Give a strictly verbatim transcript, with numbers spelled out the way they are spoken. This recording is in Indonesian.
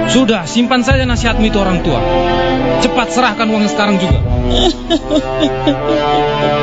Sudah, simpan saja nasihatmu itu orang tua. Cepat serahkan uangnya sekarang juga.